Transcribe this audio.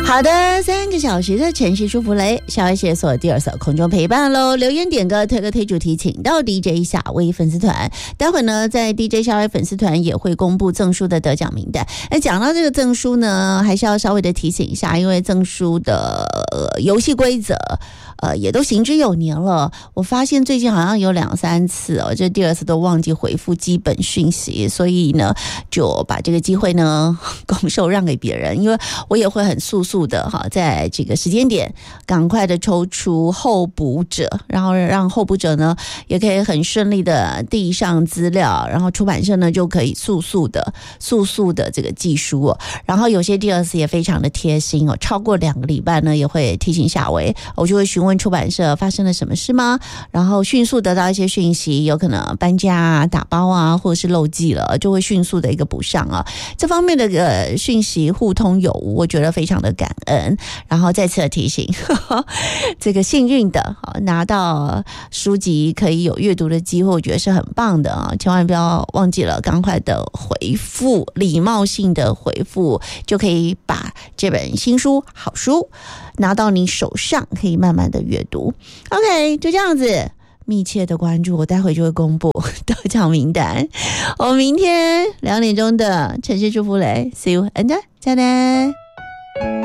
好的，3个小时的城市舒服雷，小写所第二首空中陪伴喽。留言点歌推歌推主题，请到 DJ 夏威粉丝团。待会呢，在 DJ 夏威粉丝团也会公布赠书的得奖名单。讲到这个赠书呢，还是要稍微的提醒一下，因为赠书的游戏规则。也都行之有年了。我发现最近好像有2-3次哦，这第二次都忘记回复基本讯息，所以呢，就把这个机会呢拱手让给别人，因为我也会很速速的哈，在这个时间点赶快的抽出候补者，然后让候补者呢也可以很顺利的递上资料，然后出版社呢就可以速速的这个寄书哦。然后有些第二次也非常的贴心哦，超过2个礼拜呢也会提醒夏薇，我就会询问出版社发生了什么事吗？然后迅速得到一些讯息，有可能搬家啊、打包啊，或者是漏寄了，就会迅速的一个补上啊。这方面的讯息互通有无，我觉得非常的感恩。然后再次的提醒，这个幸运的拿到书籍可以有阅读的机会，我觉得是很棒的啊！千万不要忘记了，赶快的回复，礼貌性的回复，就可以把这本新书好书拿到你手上，可以慢慢的阅读。OK， 就这样子，密切的关注，我待会就会公布得奖名单。我明天2点钟的城市祝福雷 ，See you and 再见。